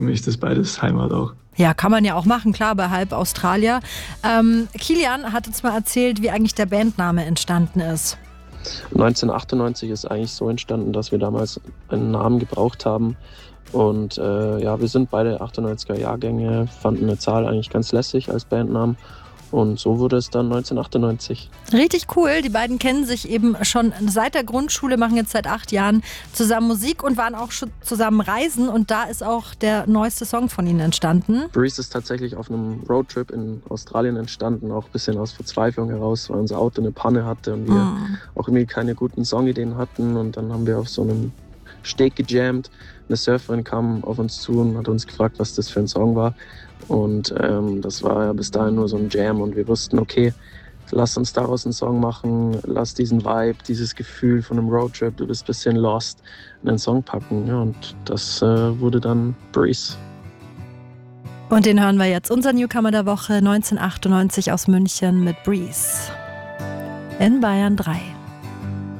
Für mich ist das beides Heimat auch. Ja, kann man ja auch machen, klar, bei halb Australier. Kilian hat uns mal erzählt, wie eigentlich der Bandname entstanden ist. 1998 ist eigentlich so entstanden, dass wir damals einen Namen gebraucht haben. Und wir sind beide 98er Jahrgänge, fanden eine Zahl eigentlich ganz lässig als Bandnamen. Und so wurde es dann 1998. Richtig cool. Die beiden kennen sich eben schon seit der Grundschule, machen jetzt seit 8 Jahren zusammen Musik und waren auch schon zusammen reisen. Und da ist auch der neueste Song von ihnen entstanden. Breeze ist tatsächlich auf einem Roadtrip in Australien entstanden, auch ein bisschen aus Verzweiflung heraus, weil unser Auto eine Panne hatte und wir auch irgendwie keine guten Songideen hatten. Und dann haben wir auf so einem Steg gejammt. Eine Surferin kam auf uns zu und hat uns gefragt, was das für ein Song war. Und das war ja bis dahin nur so ein Jam und wir wussten, okay, lass uns daraus einen Song machen, lass diesen Vibe, dieses Gefühl von einem Roadtrip, du bist ein bisschen lost, in einen Song packen. Ja, und das wurde dann Breeze. Und den hören wir jetzt, unser Newcomer der Woche 1998 aus München mit Breeze in Bayern 3.